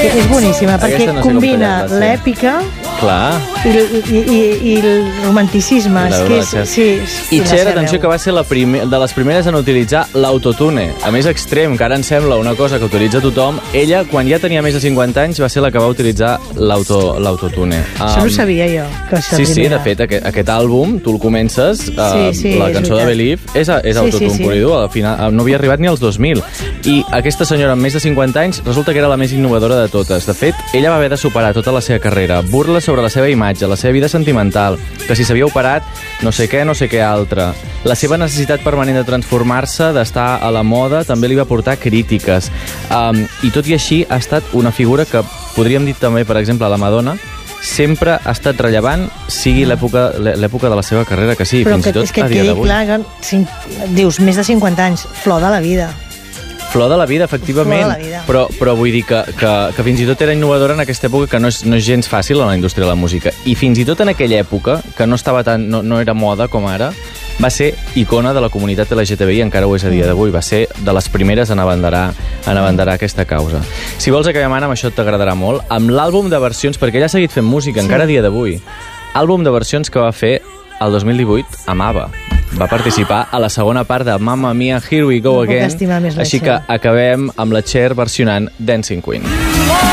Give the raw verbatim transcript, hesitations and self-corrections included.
és boníssima, perquè no sé combina com tallar-la, sí. l'èpica Clar. i, i, i, i el romanticisme. La És que és, Cher. sí, és, I Cher, atenció, que va ser la primer, de les primeres en utilitzar l'autotune. A més extrem, que ara ens sembla una cosa que utilitza tothom. Ella, quan ja tenia més de cinquanta anys, va ser la que va utilitzar l'auto, l'autotune. Això no ho sabia jo. Que això Sí, sí, primera. de fet, aquest, aquest àlbum, tu el comences, uh, Sí, sí, la és cançó de veritat. Believe és, és Sí, autotune sí, sí. pur i dur. Al final, no havia arribat ni als dos mil. I aquesta senyora amb més de cinquanta anys resulta que era la més innovadora de totes. De fet, ella va haver de superar tota la seva carrera, burles sobre la seva imatge, la seva vida sentimental, que si s'havia operat no sé què, no sé què altre. La seva necessitat permanent de transformar-se, d'estar a la moda, també li va portar crítiques. Um, I tot i així ha estat una figura que podríem dir també, per exemple, a la Madonna, sempre ha estat rellevant, sigui l'època l'època de la seva carrera que sigui, Però fins que, i tot és que a et dia quedi d'avui. clar que cin- dius més de cinquanta anys, flor de la vida. Flor de la vida, efectivament, Flor de la vida. Però, però vull dir que, que, que fins i tot era innovadora en aquesta època, que no és, no és gens fàcil en la indústria de la música. I fins i tot en aquella època, que no estava tan, no, no era moda com ara, va ser icona de la comunitat L G T B I, encara ho és a dia d'avui. Va ser de les primeres en abanderar, en abanderar aquesta causa. Si vols acabem, Anna, amb això t'agradarà molt, amb l'àlbum de versions, perquè ella ha seguit fent música, Sí. encara a dia d'avui. Àlbum de versions que va fer el dos mil divuit amb ABBA. Va participar a la segona part de Mamma Mia, Here We Go No puc Again. estimar més la Així Cher. que acabem amb la Cher versionant Dancing Queen.